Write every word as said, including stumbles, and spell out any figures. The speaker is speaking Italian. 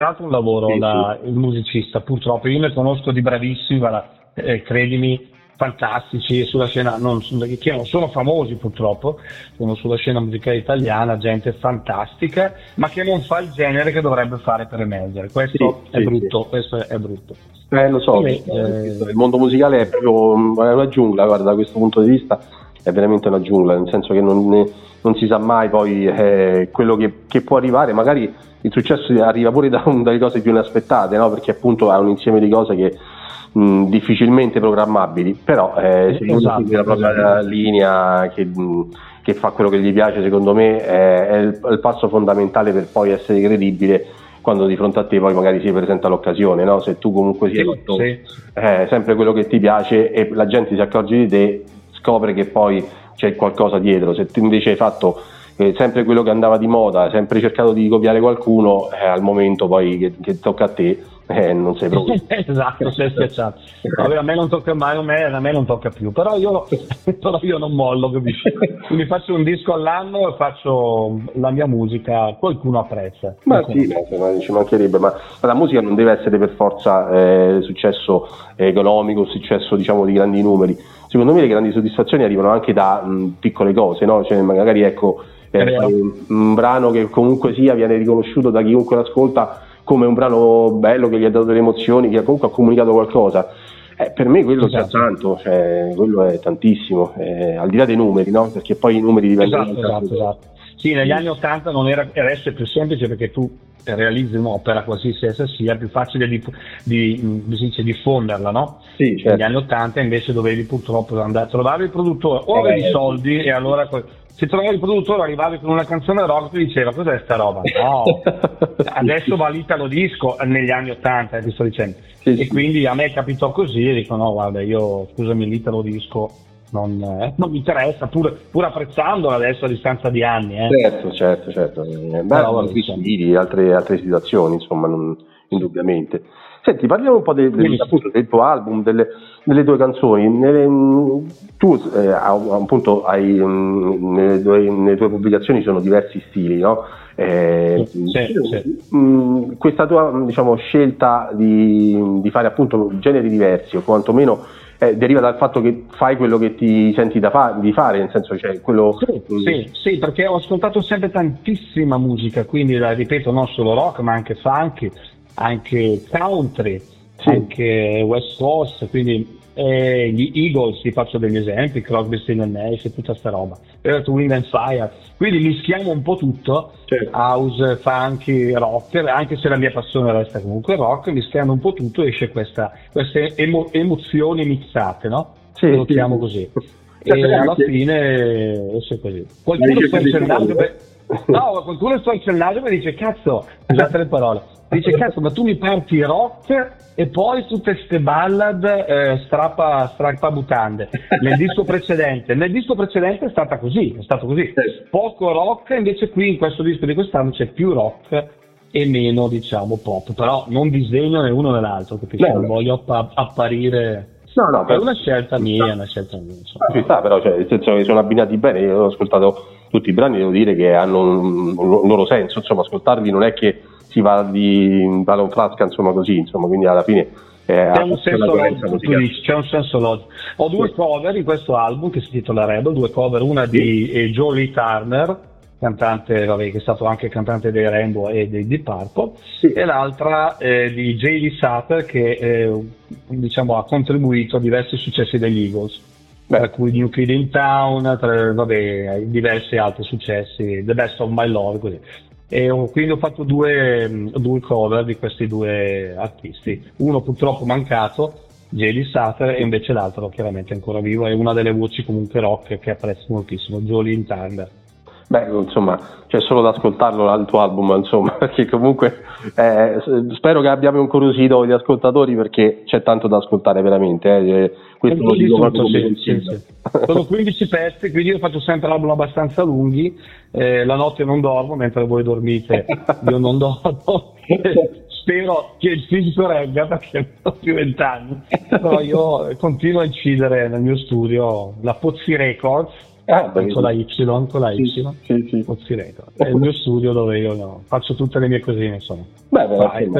fatto un lavoro Sì, da sì. il musicista, purtroppo io ne conosco di bravissimi, guarda, eh, credimi, fantastici sulla scena, non, che non sono famosi purtroppo, sono sulla scena musicale italiana, gente fantastica, ma che non fa il genere che dovrebbe fare per emergere. Sì, Questo è sì, sì. brutto, questo è brutto. Eh, lo so, Vabbè, il eh, mondo musicale è proprio è una giungla, guarda, da questo punto di vista è veramente una giungla, nel senso che non, ne- non si sa mai poi eh, quello che, che può arrivare, magari il successo arriva pure da, dalle cose più inaspettate, no? Perché appunto è un insieme di cose che mh, difficilmente programmabili, però eh, se uno segue la esatto, propria esatto. linea che, mh, che fa quello che gli piace, secondo me è, è il, è il passo fondamentale per poi essere credibile quando di fronte a te poi magari si presenta l'occasione, no? Se tu comunque sia Sì, fatto sì. eh, sempre quello che ti piace e la gente si accorge di te, scopre che poi c'è qualcosa dietro. Se tu invece hai fatto eh, sempre quello che andava di moda, sempre cercato di copiare qualcuno, eh, al momento poi che, che tocca a te, eh, non sei proprio. Esatto, sei schiacciato. Vabbè, a me non tocca mai, a me, a me non tocca più, però io, però io non mollo, capisci? Quindi faccio un disco all'anno e faccio la mia musica, qualcuno apprezza. Ma Qualcuno sì, ma, apprezza. ma ci mancherebbe, ma, ma la musica non deve essere per forza eh, successo economico, successo diciamo di grandi numeri. Secondo me le grandi soddisfazioni arrivano anche da mh, piccole cose, no? Cioè magari ecco È eh, fai vero? un, un brano che comunque sia viene riconosciuto da chiunque l'ascolta come un brano bello che gli ha dato delle emozioni, che comunque ha comunicato qualcosa. Eh, per me quello già Esatto. tanto, cioè, quello è tantissimo, eh, al di là dei numeri, no? Perché poi i numeri dipendono Esatto, anche da altre esatto, cose. esatto. Sì, negli anni ottanta non era, era essere più semplice perché tu realizzi un'opera qualsiasi essa sia, è più facile di, di, mh, si dice, diffonderla, no? Sì, Negli certo. anni ottanta invece dovevi purtroppo andare a trovare il produttore, o avevi Eh, sì. soldi e allora que- se trovavi il produttore arrivavi con una canzone rock e ti diceva cos'è sta roba? No, adesso va l'italo disco negli anni ottanta, eh, ti sto dicendo. Sì, E sì. quindi a me capitò così e dico no guarda io scusami l'italo disco non, eh, non mi interessa, pur, pur apprezzandolo adesso a distanza di anni, eh. Certo, certo, certo. Eh, Beh, Però vabbè, altri insomma. stili, altre, altre situazioni, insomma, non- indubbiamente. Senti, parliamo un po' del, del- Benissimo. appunto, del tuo album, delle, delle tue canzoni. Nelle- mh, tu eh, a- appunto hai, mh, nelle, tue, nelle tue pubblicazioni ci sono diversi stili, no? Eh, Sì, sì, sì. mh, questa tua diciamo, scelta di, di fare appunto generi diversi o quantomeno eh, deriva dal fatto che fai quello che ti senti da fa- di fare, nel senso cioè quello Sì, sì, sì, perché ho ascoltato sempre tantissima musica, quindi la ripeto, non solo rock, ma anche funky, anche country, sì, anche West Coast, quindi eh, gli Eagles, ti faccio degli esempi, Crosby, Stills and Nash e tutta sta roba, Earth, Wind and Fire, quindi mischiamo un po' tutto, certo. house, funky, rock, anche se la mia passione resta comunque rock, mischiando un po' tutto esce questa, queste emo- emozioni mixate, no? Sì, Lo sì, chiamo sì. così. E alla Certamente. fine esce così. La Qualcuno ricerca del storce il naso fondo. per... No, qualcuno storce il naso e mi dice cazzo, scusate le parole, dice cazzo ma tu mi parti rock e poi tutte ste ballad eh, strappa, strappa mutande. Nel disco precedente, nel disco precedente è stata così, è stato così. Poco rock, invece qui in questo disco di quest'anno c'è più rock e meno diciamo pop, però non disegno né uno né l'altro, capisci? No, Non no. voglio appa- apparire. No, no, È però una scelta ci mia, è sta. una scelta mia. Insomma. Ah, ci sta, però cioè, nel senso che sono abbinati bene, io ho ascoltato tutti i brani, devo dire che hanno un, un loro senso, insomma, ascoltarli non è che si va di ballo frasca, insomma, così, insomma, quindi alla fine eh, C'è ha un una senso coerenza logico, tu musicale. dici, c'è un senso logico. Ho due Sì. cover in questo album che si intitola Rebel, due cover, una Sì. di eh, Jolie Turner, cantante, vabbè, che è stato anche cantante dei Rainbow e dei Deep Purple, Sì. e l'altra eh, di J D. Sutter che eh, diciamo, ha contribuito a diversi successi degli Eagles, Beh. tra cui New Kid in Town, tra, vabbè, diversi altri successi, The Best of My Love, così. E ho, quindi ho fatto due, due cover di questi due artisti, uno purtroppo mancato, J D. Sutter, e invece l'altro chiaramente ancora vivo, è una delle voci comunque rock che apprezzo moltissimo, Jolie Turner. Beh, insomma, c'è solo da ascoltarlo il tuo album, insomma, perché comunque eh, spero che abbiamo incuriosito gli ascoltatori perché c'è tanto da ascoltare veramente. Eh. Questo lo dico proprio come Sì, sì, consiglio. sì. Sono quindici pezzi, quindi io faccio sempre album abbastanza lunghi, eh, la notte non dormo, mentre voi dormite io non dormo. Spero che il fisico regga perché ho più vent'anni, però io continuo a incidere nel mio studio, la Pozzi Records, Ah, beh, con la Y, con la Y, sì, sì, sì. Pozzireto. È il mio studio dove io no, faccio tutte le mie cosine, insomma. Beh, beh, Vai,